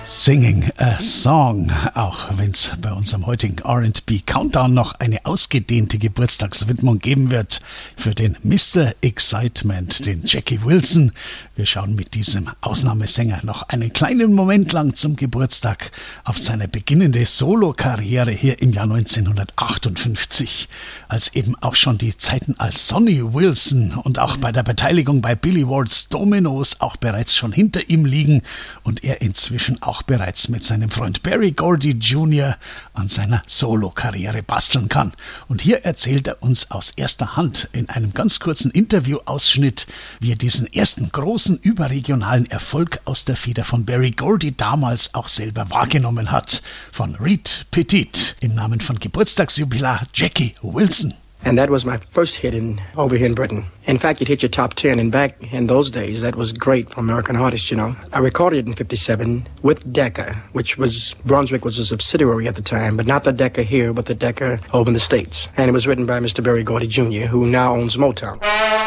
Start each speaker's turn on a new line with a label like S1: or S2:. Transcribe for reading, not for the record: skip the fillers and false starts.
S1: Singing a Song, auch wenn es bei unserem heutigen R&B Countdown noch eine ausgedehnte Geburtstagswidmung geben wird für den Mr. Excitement, den Jackie Wilson. Wir schauen mit diesem Ausnahmesänger noch einen kleinen Moment lang zum Geburtstag auf seine beginnende Solo-Karriere hier im Jahr 1958, als eben auch schon die Zeiten als Sonny Wilson und auch bei der Beteiligung bei Billy Walt's Dominoes auch bereits schon hinter ihm liegen und er inzwischen auch bereits mit seinem Freund Berry Gordy Jr. an seiner Solo-Karriere basteln kann. Und hier erzählt er uns aus erster Hand in einem ganz kurzen Interviewausschnitt, wie er diesen ersten großen überregionalen Erfolg aus der Feder von Berry Gordy damals auch selber wahrgenommen hat. Von Reed Pettit im Namen von Geburtstagsjubilar Jackie Wilson.
S2: And that was my first hit over here in Britain. In fact, it hit your top 10, and back in those days, that was great for American artists, you know. I recorded it in 57 with Decca, Brunswick was a subsidiary at the time, but not the Decca here, but the Decca over in the States. And it was written by Mr. Berry Gordy Jr., who now owns Motown.